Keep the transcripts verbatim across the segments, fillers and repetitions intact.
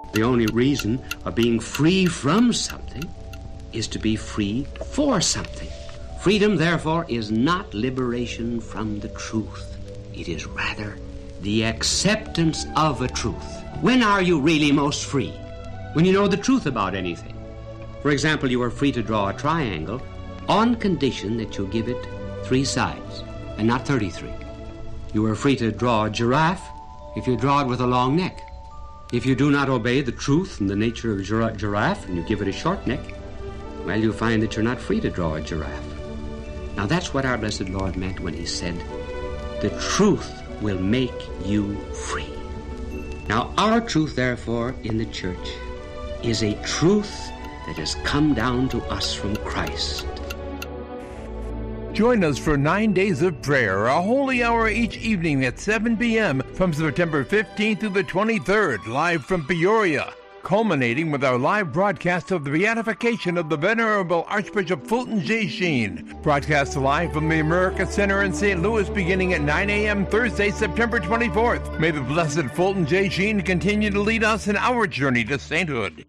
The only reason of being free from something is to be free for something. Freedom, therefore, is not liberation from the truth. It is rather the acceptance of a truth. When are you really most free? When you know the truth about anything. For example, you are free to draw a triangle on condition that you give it three sides and not thirty-three. You are free to draw a giraffe if you draw it with a long neck. If you do not obey the truth and the nature of a gir- giraffe and you give it a short neck, well, you find that you're not free to draw a giraffe. Now, that's what our blessed Lord meant when he said, the truth will make you free. Now, our truth, therefore, in the church is a truth that has come down to us from Christ. Join us for nine days of prayer, a holy hour each evening at seven p.m. from September fifteenth through the twenty-third, live from Peoria, culminating with our live broadcast of the beatification of the Venerable Archbishop Fulton J. Sheen. Broadcast live from the America Center in Saint Louis beginning at nine a.m. Thursday, September twenty-fourth. May the Blessed Fulton J. Sheen continue to lead us in our journey to sainthood.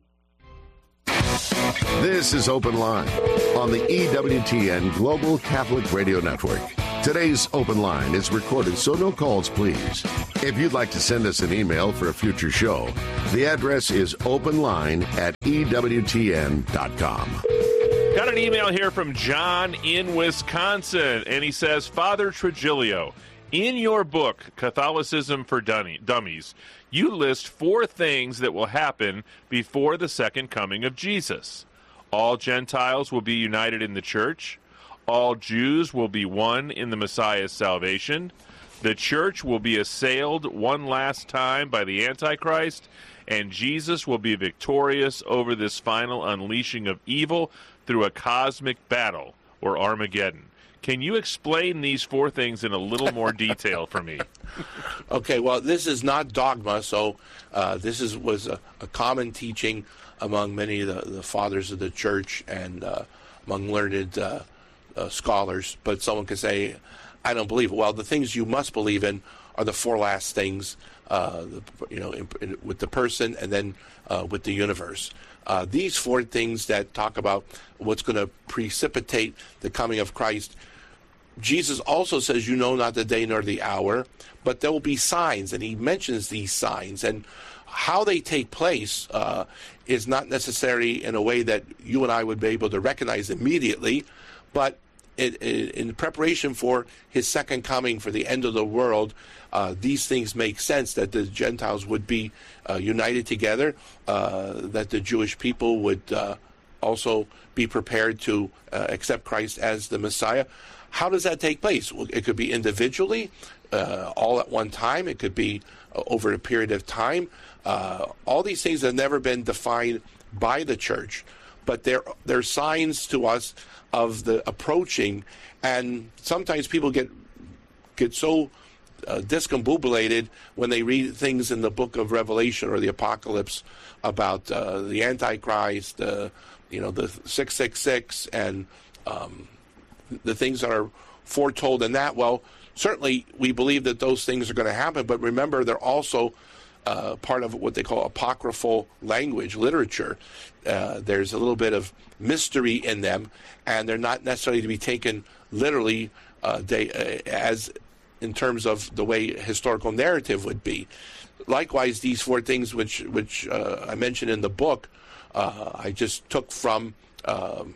This is Open Line on the E W T N Global Catholic Radio Network. Today's Open Line is recorded, so no calls, please. If you'd like to send us an email for a future show, the address is openline at E W T N dot com. Got an email here from John in Wisconsin, and he says, Father Trigilio, in your book, Catholicism for Dummies, you list four things that will happen before the second coming of Jesus. All Gentiles will be united in the church. All Jews will be one in the Messiah's salvation. The church will be assailed one last time by the Antichrist, and Jesus will be victorious over this final unleashing of evil through a cosmic battle, or Armageddon. Can you explain these four things in a little more detail for me? Okay, well, this is not dogma, so uh, this is was a, a common teaching among many of the, the fathers of the church and uh, among learned uh, uh, scholars. But someone could say, I don't believe it. Well, the things you must believe in are the four last things, uh, you know, in, in, with the person and then uh, with the universe. Uh, these four things that talk about what's going to precipitate the coming of Christ. Jesus also says, you know not the day nor the hour, but there will be signs, and he mentions these signs. And how they take place uh, is not necessary in a way that you and I would be able to recognize immediately, but it, it, in preparation for his second coming, for the end of the world, uh, these things make sense, that the Gentiles would be uh, united together, uh, that the Jewish people would uh, also be prepared to uh, accept Christ as the Messiah. How does that take place? Well, it could be individually, uh, all at one time. It could be uh, over a period of time. Uh, all these things have never been defined by the church, but they're, they're signs to us of the approaching. And sometimes people get get so uh, discombobulated when they read things in the book of Revelation or the Apocalypse about uh, the Antichrist, uh, you know, the six six six, and um, the things that are foretold in that. Well, certainly we believe that those things are going to happen, but remember, they're also uh, part of what they call apocryphal language, literature. Uh, there's a little bit of mystery in them, and they're not necessarily to be taken literally uh, they, uh, as in terms of the way historical narrative would be. Likewise, these four things which, which uh, I mentioned in the book, uh, I just took from um,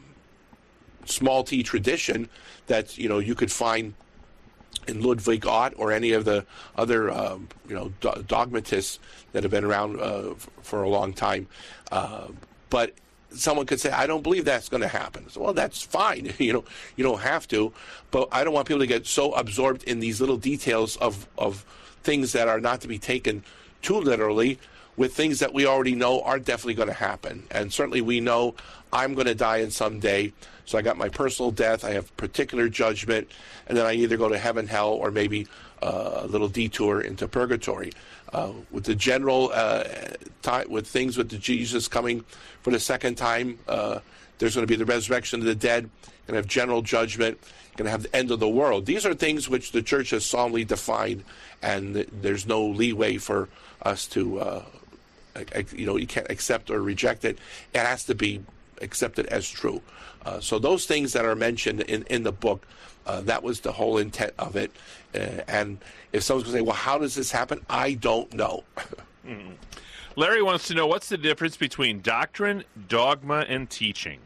small t tradition that, you know, you could find in Ludwig Ott or any of the other, um, you know, do- dogmatists that have been around uh, f- for a long time. Uh, but someone could say, I don't believe that's going to happen. So, well, that's fine. you know, you don't have to. But I don't want people to get so absorbed in these little details of, of things that are not to be taken too literally, with things that we already know are definitely going to happen. And certainly we know I'm going to die in some day. So I got my personal death, I have particular judgment, and then I either go to heaven, hell, or maybe uh, a little detour into purgatory. Uh, with the general, uh, time, with things with the Jesus coming for the second time, uh, there's going to be the resurrection of the dead, going to have general judgment, going to have the end of the world. These are things which the church has solemnly defined, and there's no leeway for us to uh, you know, you can't accept or reject it. It has to be accepted as true. Uh, so those things that are mentioned in, in the book, uh, that was the whole intent of it. Uh, and if someone's going to say, well, how does this happen? I don't know. mm. Larry wants to know, what's the difference between doctrine, dogma, and teaching?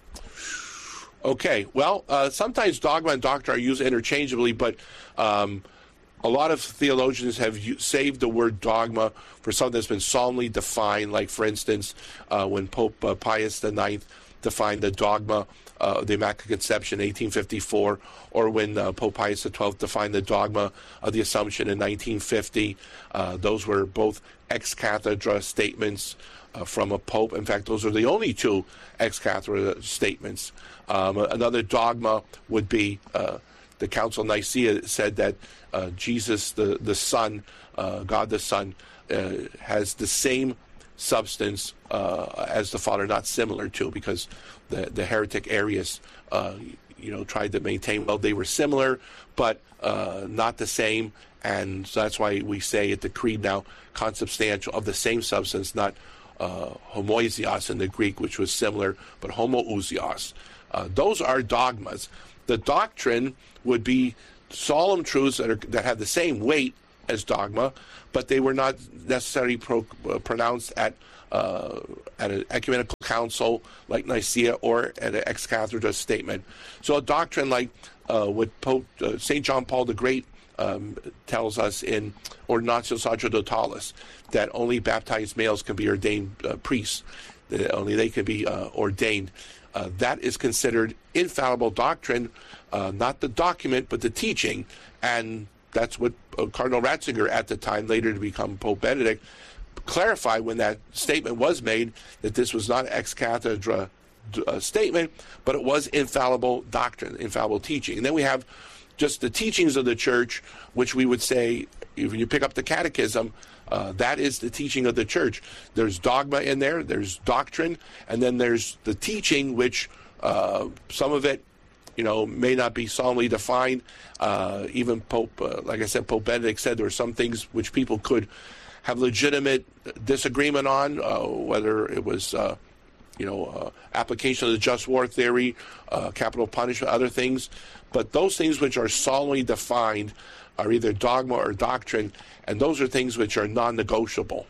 Okay, well, uh, sometimes dogma and doctrine are used interchangeably, but um, a lot of theologians have u- saved the word dogma for something that's been solemnly defined, like, for instance, uh, when Pope uh, Pius the Ninth defined the dogma uh, of the Immaculate Conception in eighteen fifty-four, or when uh, Pope Pius the Twelfth defined the dogma of the Assumption in nineteen fifty. Uh, those were both ex cathedra statements uh, from a pope. In fact, those are the only two ex cathedra statements. Um, another dogma would be uh, the Council of Nicaea said that uh, Jesus, the, the Son, uh, God the Son, uh, has the same substance uh, as the Father, not similar to, because the, the heretic Arius, uh, you know, tried to maintain, well, they were similar, but uh, not the same. And so that's why we say at the Creed now, consubstantial, of the same substance, not uh, homoousios in the Greek, which was similar, but homoousios. Uh, those are dogmas. The doctrine would be solemn truths that, are, that have the same weight as dogma, but they were not necessarily pro, uh, pronounced at uh, at an ecumenical council like Nicaea or at an ex cathedra statement. So a doctrine like uh, what Pope uh, Saint John Paul the Great um, tells us in Ordinatio Sacerdotalis, that only baptized males can be ordained uh, priests, that only they can be uh, ordained. Uh, that is considered infallible doctrine, uh, not the document, but the teaching. And that's what uh, Cardinal Ratzinger, at the time, later to become Pope Benedict, clarified when that statement was made, that this was not ex cathedra uh, statement, but it was infallible doctrine, infallible teaching. And then we have just the teachings of the Church, which we would say, if you pick up the Catechism, Uh, that is the teaching of the Church. There's dogma in there, there's doctrine, and then there's the teaching, which uh, some of it, you know, may not be solemnly defined. Uh, even Pope, uh, like I said, Pope Benedict said there were some things which people could have legitimate disagreement on, uh, whether it was, uh, you know, uh, application of the just war theory, uh, capital punishment, other things. But those things which are solemnly defined are either dogma or doctrine, and those are things which are non-negotiable.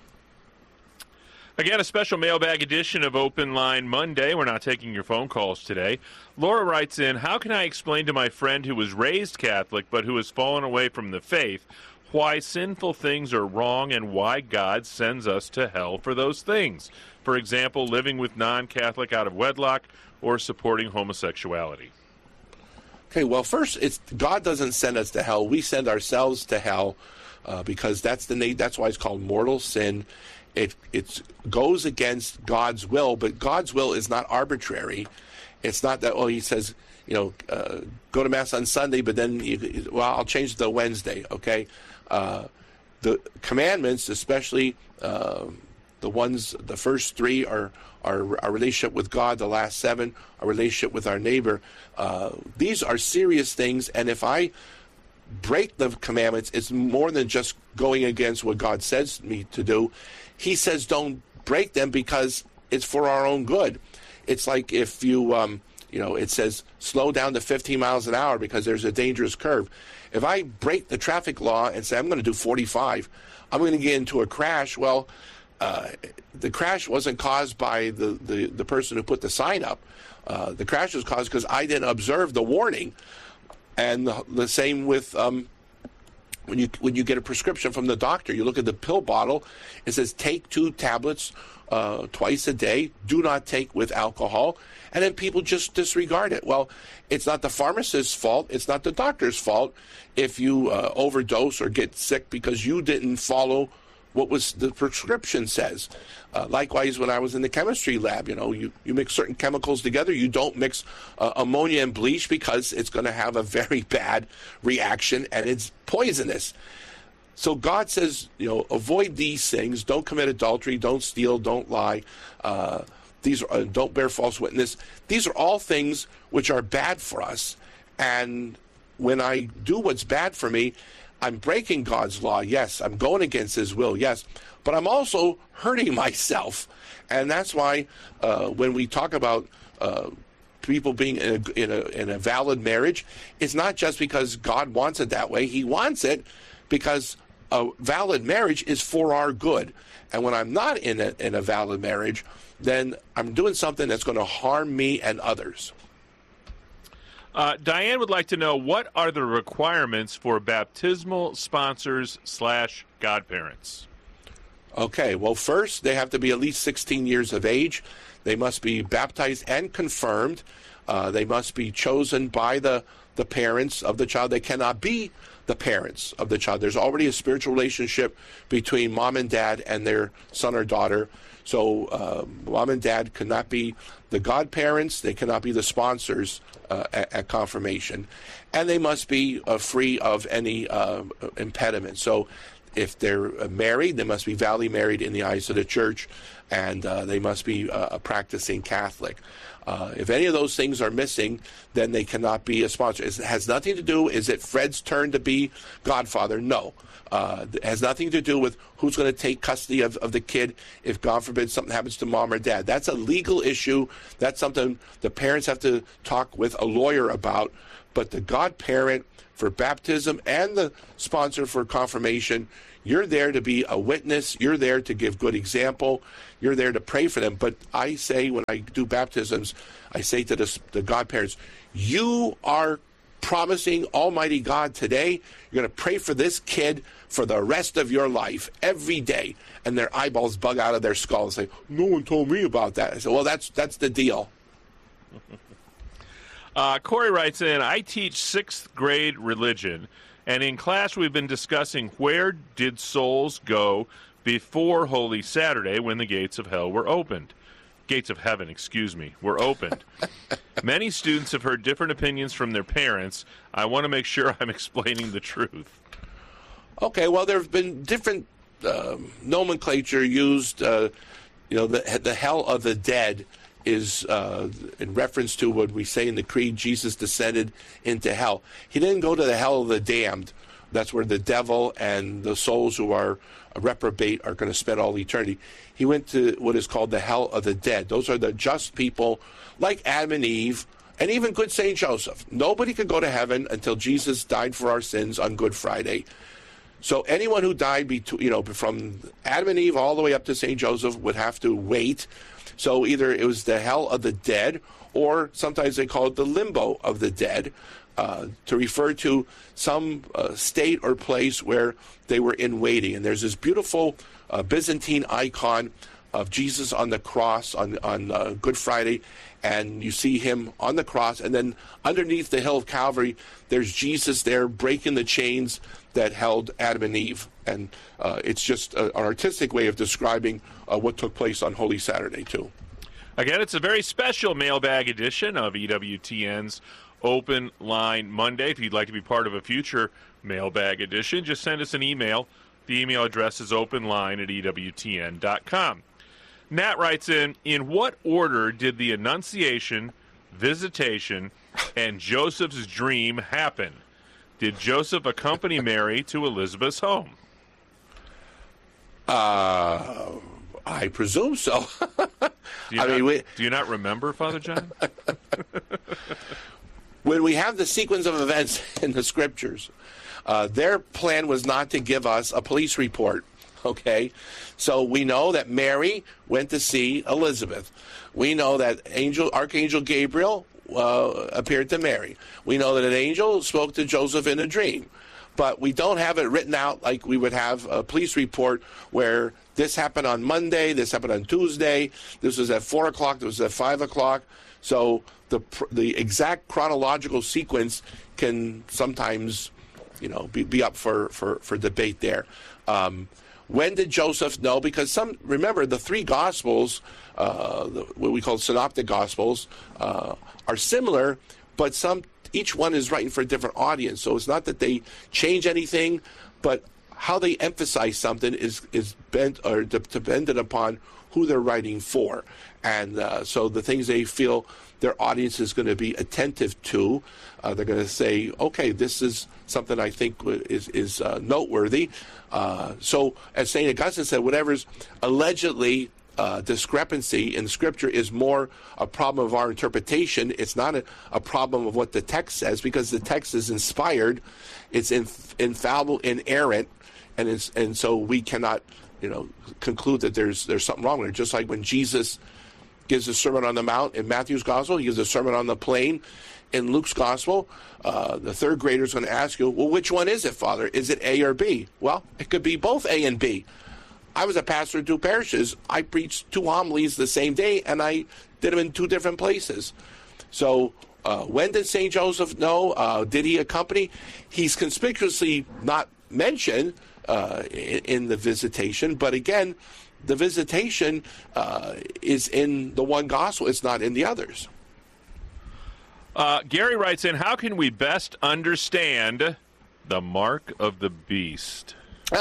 Again, a special mailbag edition of Open Line Monday. We're not taking your phone calls today. Laura writes in, how can I explain to my friend who was raised Catholic but who has fallen away from the faith why sinful things are wrong and why God sends us to hell for those things? For example, living with non-Catholic out of wedlock or supporting homosexuality. Okay, well, first, it's God doesn't send us to hell. We send ourselves to hell uh, because that's the that's why it's called mortal sin. It it goes against God's will, but God's will is not arbitrary. It's not that, oh, he says, you know, uh, go to Mass on Sunday, but then, you, well, I'll change it to Wednesday, okay? Uh, the commandments, especially uh, the ones, the first three are our, our relationship with God, the last seven, our relationship with our neighbor. Uh, these are serious things, and if I break the commandments, it's more than just going against what God says me to do. He says don't break them because it's for our own good. It's like if you, um, you know, it says slow down to fifteen miles an hour because there's a dangerous curve. If I break the traffic law and say I'm going to do forty-five, I'm going to get into a crash, well, Uh, the crash wasn't caused by the, the, the person who put the sign up. Uh, the crash was caused because I didn't observe the warning. And the, the same with um, when you when you get a prescription from the doctor, you look at the pill bottle, it says take two tablets uh, twice a day, do not take with alcohol, and then people just disregard it. Well, it's not the pharmacist's fault, it's not the doctor's fault if you uh, overdose or get sick because you didn't follow what was the prescription says. Uh, likewise, when I was in the chemistry lab, you know, you, you mix certain chemicals together. You don't mix uh, ammonia and bleach because it's going to have a very bad reaction and it's poisonous. So God says, you know, avoid these things. Don't commit adultery. Don't steal. Don't lie. Uh, these are, uh, don't bear false witness. These are all things which are bad for us. And when I do what's bad for me, I'm breaking God's law, yes. I'm going against his will, yes. But I'm also hurting myself. And that's why uh, when we talk about uh, people being in a, in, a, in a valid marriage, it's not just because God wants it that way. He wants it because a valid marriage is for our good. And when I'm not in a, in a valid marriage, then I'm doing something that's going to harm me and others. Uh, Diane would like to know, what are the requirements for baptismal sponsors slash godparents? Okay, well, first, they have to be at least sixteen years of age. They must be baptized and confirmed. Uh, they must be chosen by the, the parents of the child. They cannot be the parents of the child. There's already a spiritual relationship between mom and dad and their son or daughter. So uh, mom and dad cannot be the godparents. They cannot be the sponsors uh, at, at confirmation. And they must be uh, free of any uh, impediment. So if they're married, they must be validly married in the eyes of the church, and uh, they must be uh, a practicing Catholic. Uh, if any of those things are missing, then they cannot be a sponsor. It has nothing to do, is it Fred's turn to be godfather? No. Uh, it has nothing to do with who's going to take custody of, of the kid if, God forbid, something happens to mom or dad. That's a legal issue. That's something the parents have to talk with a lawyer about. But the godparent for baptism and the sponsor for confirmation, you're there to be a witness. You're there to give good example. You're there to pray for them. But I say, when I do baptisms, I say to the, the godparents, you are promising Almighty God today, you're going to pray for this kid for the rest of your life, every day. And their eyeballs bug out of their skull and say, no one told me about that. I say, well, that's that's the deal. Uh, Corey writes in, I teach sixth grade religion, and in class we've been discussing where did souls go before Holy Saturday when the gates of hell were opened. Gates of heaven, excuse me, were opened. Many students have heard different opinions from their parents. I want to make sure I'm explaining the truth. Okay, well, there have been different uh, nomenclature used. Uh, you know, the, the hell of the dead is uh, in reference to what we say in the Creed, Jesus descended into hell. He didn't go to the hell of the damned. That's where the devil and the souls who are reprobate are going to spend all eternity. He went to what is called the hell of the dead. Those are the just people like Adam and Eve and even good Saint Joseph. Nobody could go to heaven until Jesus died for our sins on Good Friday. So anyone who died between, you know, from Adam and Eve all the way up to Saint Joseph would have to wait. So either it was the hell of the dead, or sometimes they call it the limbo of the dead, uh, to refer to some uh, state or place where they were in waiting. And there's this beautiful uh, Byzantine icon of Jesus on the cross on, on uh, Good Friday, and you see him on the cross, and then underneath the hill of Calvary, there's Jesus there breaking the chains that held Adam and Eve. And uh, it's just a, an artistic way of describing uh, what took place on Holy Saturday, too. Again, it's a very special mailbag edition of E W T N's Open Line Monday. If you'd like to be part of a future mailbag edition, just send us an email. The email address is openline at E W T N dot com. Nat writes in, in what order did the Annunciation, Visitation, and Joseph's dream happen? Did Joseph accompany Mary to Elizabeth's home? Uh, I presume so. Do you, I not, mean, we, do you not remember, Father John? When we have the sequence of events in the scriptures, uh, their plan was not to give us a police report. Okay, so we know that Mary went to see Elizabeth. We know that angel, Archangel Gabriel uh, appeared to Mary. We know that an angel spoke to Joseph in a dream. But we don't have it written out like we would have a police report where this happened on Monday, this happened on Tuesday, this was at four o'clock, this was at five o'clock. So the the exact chronological sequence can sometimes, you know, be, be up for, for, for debate there. Um, when did Joseph know? Because some, remember, the three Gospels, uh, the, what we call synoptic Gospels, uh, are similar, but some each one is writing for a different audience. So it's not that they change anything, but how they emphasize something is is bent or de- dependent upon who they're writing for, and uh, so the things they feel their audience is going to be attentive to, uh, they're going to say, okay, this is something I think is is uh, noteworthy. Uh, so, as Saint Augustine said, whatever's allegedly uh, discrepancy in Scripture is more a problem of our interpretation. It's not a, a problem of what the text says, because the text is inspired, it's inf- infallible, inerrant, and it's, and so we cannot, you know, conclude that there's there's something wrong with it. Just like when Jesus gives a Sermon on the Mount in Matthew's Gospel, he gives a Sermon on the Plain in Luke's Gospel. Uh, the third grader is going to ask you, well, which one is it, Father? Is it A or B? Well, it could be both A and B. I was a pastor in two parishes. I preached two homilies the same day, and I did them in two different places. So uh, when did Saint Joseph know? Uh, did he accompany? He's conspicuously not mentioned uh, in, in the Visitation, but again, the Visitation uh, is in the one gospel. It's not in the others. Uh, Gary writes in, how can we best understand the mark of the beast?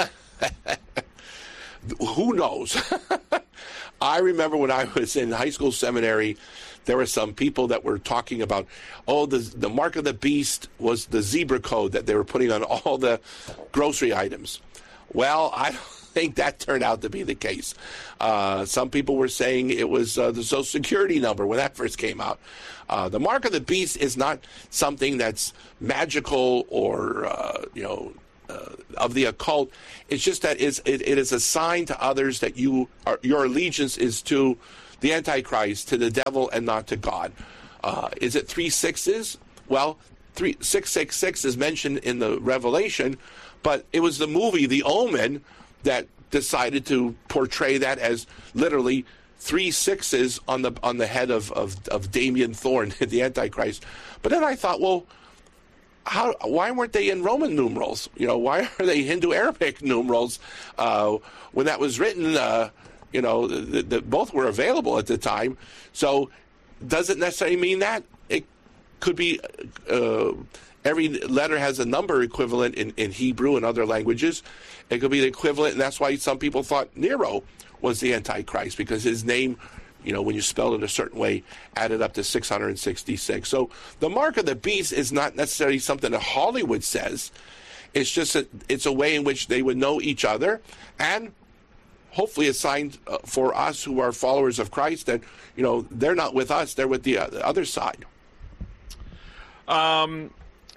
Who knows? I remember when I was in high school seminary, there were some people that were talking about, oh, the, the mark of the beast was the zebra code that they were putting on all the grocery items. Well, I don't think that turned out to be the case. Uh, some people were saying it was uh, the Social Security number when that first came out. Uh, the mark of the beast is not something that's magical or, uh, you know, uh, of the occult. It's just that it's, it, it is a sign to others that you are, your allegiance is to the Antichrist, to the devil, and not to God. Uh, is it three sixes? Well, three, six six six is mentioned in the Revelation, but it was the movie The Omen that decided to portray that as literally three sixes on the on the head of, of, of Damien Thorne, the Antichrist. But then I thought, well, how? Why weren't they in Roman numerals? You know, why are they Hindu-Arabic numerals? Uh, when that was written, uh, you know, the, the, both were available at the time. So does it necessarily mean that? It could be... Uh, Every letter has a number equivalent in, in Hebrew and other languages. It could be the equivalent, and that's why some people thought Nero was the Antichrist, because his name, you know, when you spell it a certain way, added up to six hundred sixty-six. So the mark of the beast is not necessarily something that Hollywood says. It's just a, it's a way in which they would know each other, and hopefully a sign uh, for us who are followers of Christ that, you know, they're not with us, they're with the, uh, the other side. Um...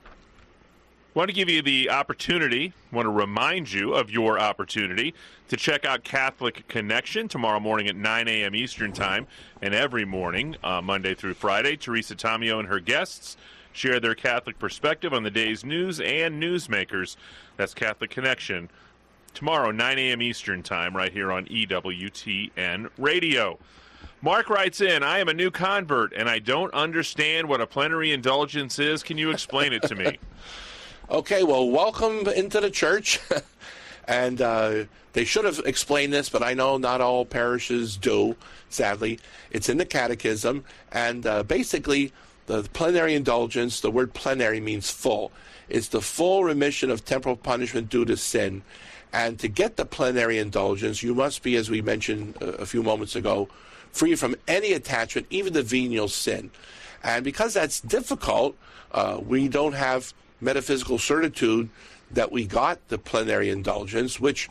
I want to give you the opportunity, want to remind you of your opportunity to check out Catholic Connection tomorrow morning at nine a.m. Eastern Time, and every morning, uh, Monday through Friday. Teresa Tomeo and her guests share their Catholic perspective on the day's news and newsmakers. That's Catholic Connection tomorrow, nine a.m. Eastern Time, right here on E W T N Radio. Mark writes in, I am a new convert, and I don't understand what a plenary indulgence is. Can you explain it to me? Okay, well, welcome into the church. and uh, they should have explained this, but I know not all parishes do, sadly. It's in the catechism, and uh, basically the plenary indulgence, the word plenary means full. It's the full remission of temporal punishment due to sin. And to get the plenary indulgence, you must be, as we mentioned a few moments ago, free from any attachment, even the venial sin. And because that's difficult, uh, we don't have metaphysical certitude that we got the plenary indulgence, which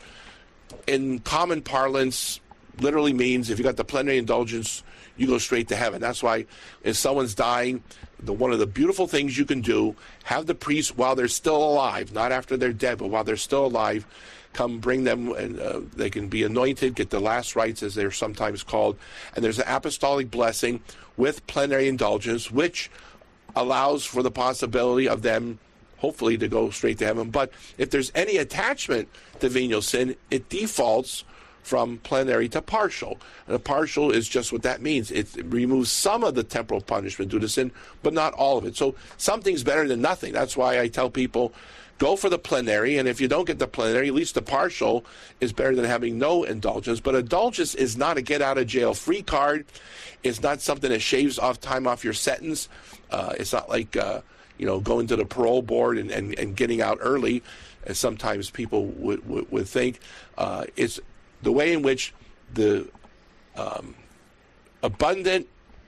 in common parlance literally means if you got the plenary indulgence, you go straight to heaven. That's why if someone's dying, the one of the beautiful things you can do, have the priest while they're still alive, not after they're dead, but while they're still alive, come bring them, and uh, they can be anointed, get the last rites, as they're sometimes called. And there's an apostolic blessing with plenary indulgence, which allows for the possibility of them hopefully to go straight to heaven. But if there's any attachment to venial sin, it defaults from plenary to partial. And a partial is just what that means. It removes some of the temporal punishment due to sin, but not all of it. So something's better than nothing. That's why I tell people, go for the plenary, and if you don't get the plenary, at least the partial is better than having no indulgence. But indulgence is not a get-out-of-jail-free card. It's not something that shaves off time off your sentence. Uh, it's not like... Uh, you know, going to the parole board and, and, and getting out early. as sometimes people would, would, would think. Uh, it's the way in which the um, abundant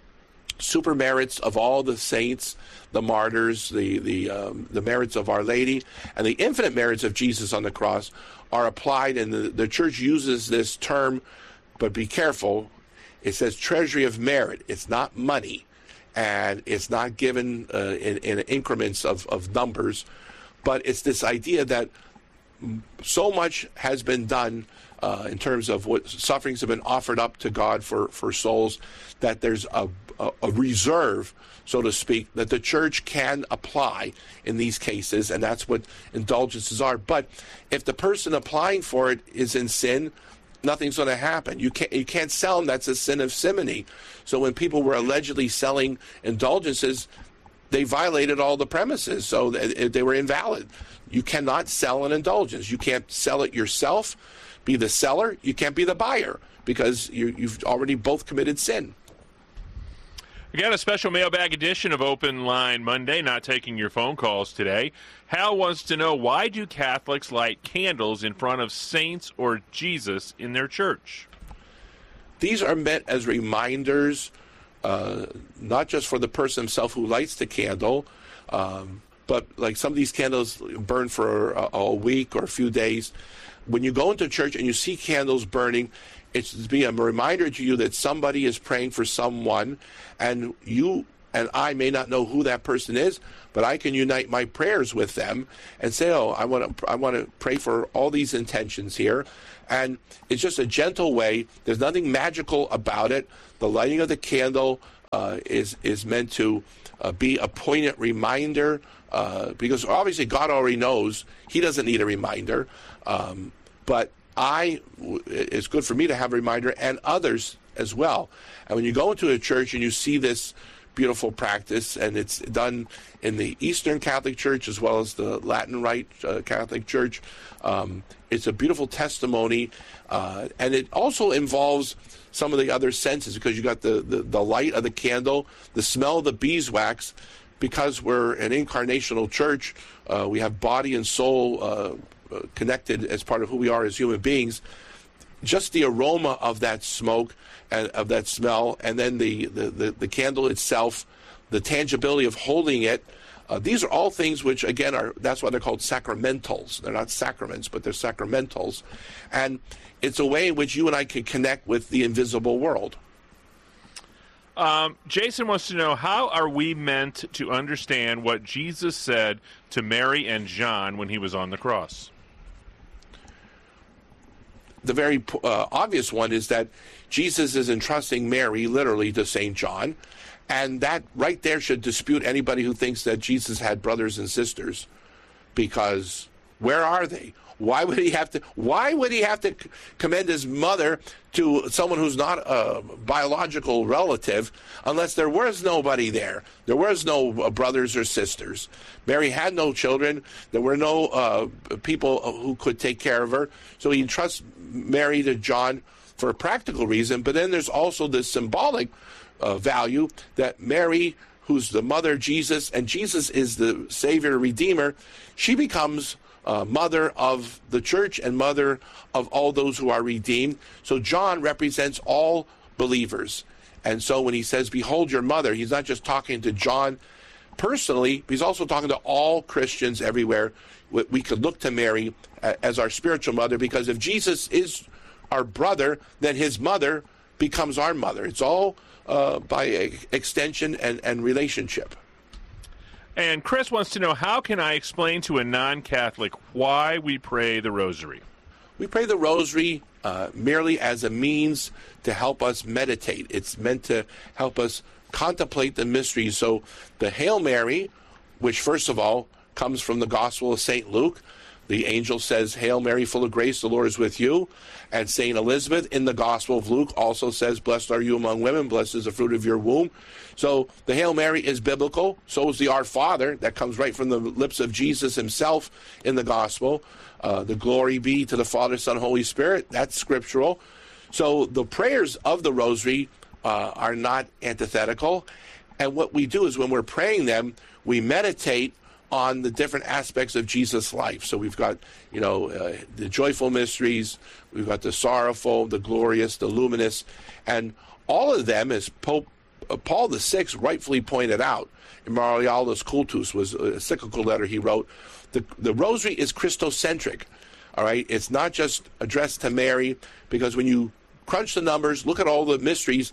super merits of all the saints, the martyrs, the the um, the merits of Our Lady, and the infinite merits of Jesus on the cross are applied, and the, the church uses this term, but be careful, it says treasury of merit. It's not money, and it's not given uh, in, in increments of, of numbers, but it's this idea that so much has been done uh, in terms of what sufferings have been offered up to God for, for souls, that there's a, a, a reserve, so to speak, that the church can apply in these cases, and that's what indulgences are. But if the person applying for it is in sin, nothing's going to happen. You can't you can't sell them. That's a sin of simony. So when people were allegedly selling indulgences, they violated all the premises, so they, they were invalid. You cannot sell an indulgence. You can't sell it yourself, be the seller. You can't be the buyer, because you, you've already both committed sin. Again, a special mailbag edition of Open Line Monday, not taking your phone calls today. Hal wants to know, why do Catholics light candles in front of saints or Jesus in their church? These are meant as reminders, uh, not just for the person himself who lights the candle, um, but like some of these candles burn for a, a week or a few days. When you go into church and you see candles burning, it's to be a reminder to you that somebody is praying for someone, and you and I may not know who that person is, but I can unite my prayers with them and say, oh, I want to I want to pray for all these intentions here. And it's just a gentle way. There's nothing magical about it. The lighting of the candle uh, is, is meant to uh, be a poignant reminder, uh, because obviously God already knows. He doesn't need a reminder. Um, but I, it's good for me to have a reminder, and others as well. And when you go into a church and you see this beautiful practice, and it's done in the Eastern Catholic Church as well as the Latin Rite uh, Catholic Church, um, it's a beautiful testimony, uh, and it also involves some of the other senses, because you got the, the, the light of the candle, the smell of the beeswax. Because we're an incarnational church, uh, we have body and soul uh, connected as part of who we are as human beings. Just the aroma of that smoke and of that smell, and then the, the, the, the candle itself, the tangibility of holding it, uh, these are all things which, again, are that's why they're called sacramentals. They're not sacraments, but they're sacramentals. And it's a way in which you and I can connect with the invisible world. Um, Jason wants to know, how are we meant to understand what Jesus said to Mary and John when he was on the cross? The very uh, obvious one is that Jesus is entrusting Mary literally to Saint John, and that right there should dispute anybody who thinks that Jesus had brothers and sisters, because where are they? Why would he have to? Why would he have to commend his mother to someone who's not a biological relative, unless there was nobody there? There was no uh, brothers or sisters. Mary had no children. There were no uh, people who could take care of her. So he entrusts Mary to John for a practical reason. But then there's also this symbolic uh, value that Mary, who's the mother of Jesus, and Jesus is the Savior, Redeemer, she becomes Uh, mother of the church and mother of all those who are redeemed. So John represents all believers. And so when he says, behold your mother, he's not just talking to John personally, but he's also talking to all Christians everywhere. We, we could look to Mary as our spiritual mother, because if Jesus is our brother, then his mother becomes our mother. It's all uh, by extension and, and relationship. And Chris wants to know, how can I explain to a non-Catholic why we pray the Rosary? We pray the Rosary uh, merely as a means to help us meditate. It's meant to help us contemplate the mysteries. So the Hail Mary, which first of all comes from the Gospel of Saint Luke, the angel says, Hail Mary, full of grace, the Lord is with you. And Saint Elizabeth in the Gospel of Luke also says, blessed are you among women, blessed is the fruit of your womb. So the Hail Mary is biblical. So is the Our Father that comes right from the lips of Jesus himself in the Gospel. Uh, the glory be to the Father, Son, Holy Spirit. That's scriptural. So the prayers of the Rosary uh, are not antithetical. And what we do is when we're praying them, we meditate on the different aspects of Jesus' life. So we've got, you know, uh, the joyful mysteries, we've got the sorrowful, the glorious, the luminous, and all of them, as Pope uh, Paul the Sixth rightfully pointed out in Marialis Cultus, was a cyclical letter he wrote, the, the rosary is Christocentric, all right? It's not just addressed to Mary, because when you crunch the numbers, look at all the mysteries,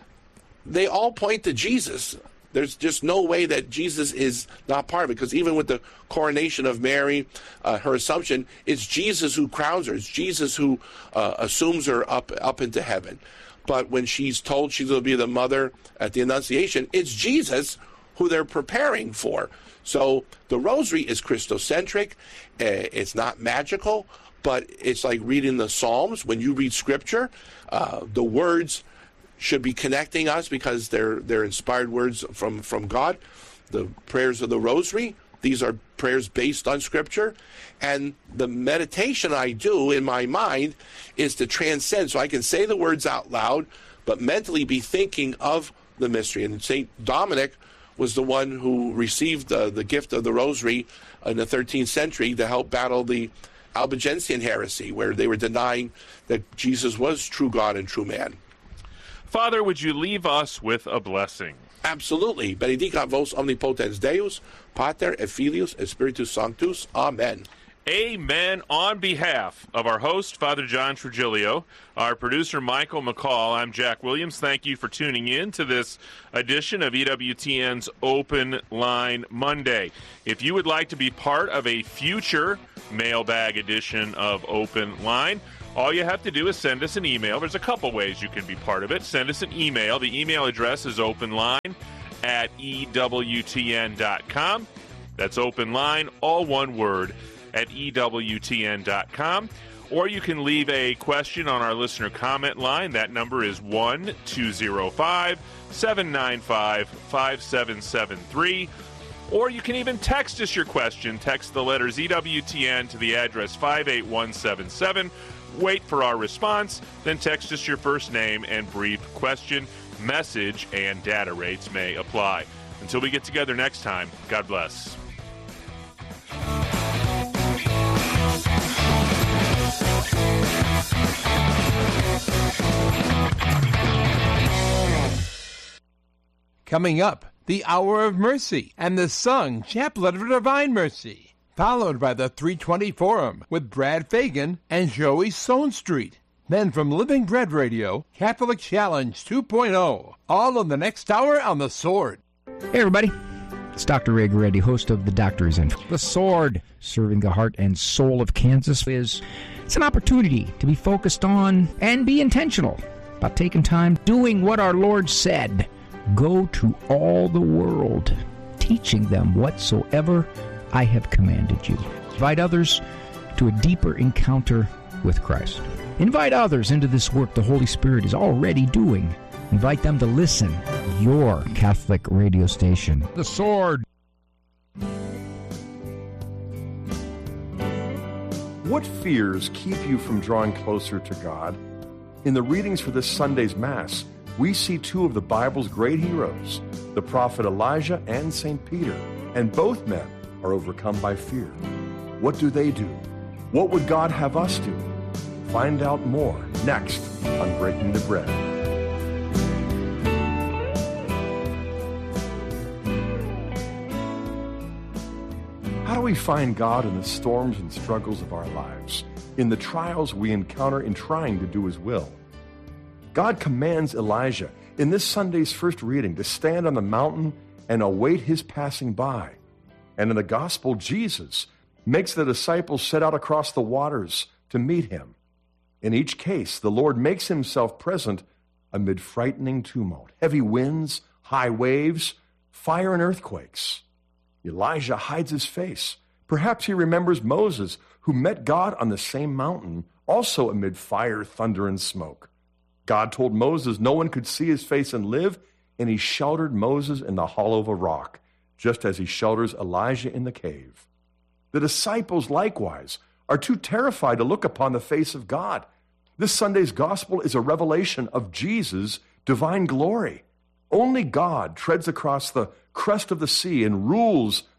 they all point to Jesus. There's just no way that Jesus is not part of it, because even with the coronation of Mary, uh, her Assumption, it's Jesus who crowns her. It's Jesus who uh, assumes her up up into heaven. But when she's told she's going to be the mother at the Annunciation, it's Jesus who they're preparing for. So the Rosary is Christocentric. Uh, it's not magical, but it's like reading the Psalms. When you read Scripture, uh, the words should be connecting us because they're they're inspired words from, from God. The prayers of the Rosary, these are prayers based on Scripture. And the meditation I do in my mind is to transcend. So I can say the words out loud, but mentally be thinking of the mystery. And Saint Dominic was the one who received uh, the gift of the Rosary in the thirteenth century to help battle the Albigensian heresy, where they were denying that Jesus was true God and true man. Father, would you leave us with a blessing? Absolutely. Benedicat vos omnipotens Deus, Pater et Filius et Spiritus Sanctus. Amen. Amen. On behalf of our host, Father John Trigilio, our producer, Michael McCall, I'm Jack Williams. Thank you for tuning in to this edition of E W T N's Open Line Monday. If you would like to be part of a future mailbag edition of Open Line, all you have to do is send us an email. There's a couple ways you can be part of it. Send us an email. The email address is openline at E W T N dot com. That's openline, all one word, at E W T N dot com. Or you can leave a question on our listener comment line. That number is one two zero five, seven nine five, five seven seven three. Or you can even text us your question. Text the letters E W T N to the address five eight one seven seven. Wait for our response, then text us your first name and brief question. Message and data rates may apply. Until we get together next time, God bless. Coming up, the Hour of Mercy and the sung Chaplet of Divine Mercy, followed by the three twenty Forum with Brad Fagan and Joey Stonestreet. Then from Living Bread Radio, Catholic Challenge two point oh, all in the next hour on The Sword. Hey everybody, it's Doctor Ray Goretti, host of The Doctor's Info. The Sword, serving the heart and soul of Kansas, is it's an opportunity to be focused on and be intentional about taking time doing what our Lord said. Go to all the world, teaching them whatsoever I have commanded you. Invite others to a deeper encounter with Christ. Invite others into this work the Holy Spirit is already doing. Invite them to listen. Your Catholic radio station. The Sword. What fears keep you from drawing closer to God? In the readings for this Sunday's Mass, we see two of the Bible's great heroes, the prophet Elijah and Saint Peter, and both men are overcome by fear. What do they do? What would God have us do? Find out more next on Breaking the Bread. How do we find God in the storms and struggles of our lives, in the trials we encounter in trying to do His will? God commands Elijah in this Sunday's first reading to stand on the mountain and await His passing by. And in the Gospel, Jesus makes the disciples set out across the waters to meet Him. In each case, the Lord makes Himself present amid frightening tumult, heavy winds, high waves, fire and earthquakes. Elijah hides his face. Perhaps he remembers Moses, who met God on the same mountain, also amid fire, thunder, and smoke. God told Moses no one could see his face and live, and He sheltered Moses in the hollow of a rock, just as He shelters Elijah in the cave. The disciples, likewise, are too terrified to look upon the face of God. This Sunday's gospel is a revelation of Jesus' divine glory. Only God treads across the crest of the sea and rules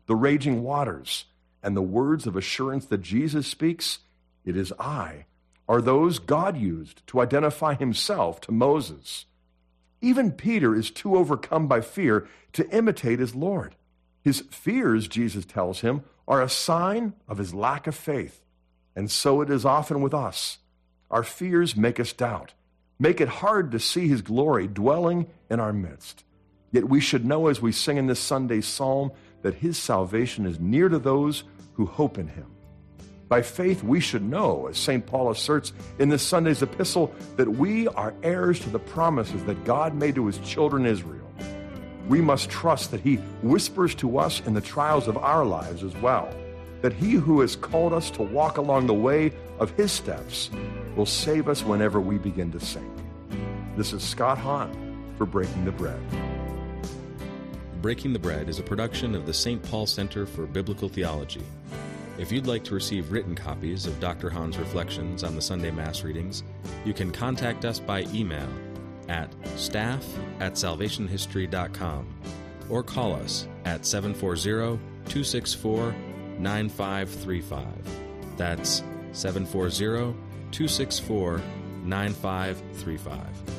the raging waters, and the words of assurance that Jesus speaks, "It is I," are those God used to identify himself to Moses. Even Peter is too overcome by fear to imitate his Lord. His fears, Jesus tells him, are a sign of his lack of faith. And so it is often with us. Our fears make us doubt, make it hard to see his glory dwelling in our midst. Yet we should know, as we sing in this Sunday's psalm, that his salvation is near to those who hope in him. By faith, we should know, as Saint Paul asserts in this Sunday's epistle, that we are heirs to the promises that God made to his children Israel. We must trust that he whispers to us in the trials of our lives as well, that he who has called us to walk along the way of his steps will save us whenever we begin to sink. This is Scott Hahn for Breaking the Bread. Breaking the Bread is a production of the Saint Paul Center for Biblical Theology. If you'd like to receive written copies of Doctor Hahn's reflections on the Sunday Mass readings, you can contact us by email at staff at salvation history dot com or call us at seven four zero, two six four, nine five three five. That's seven four zero, two six four, nine five three five.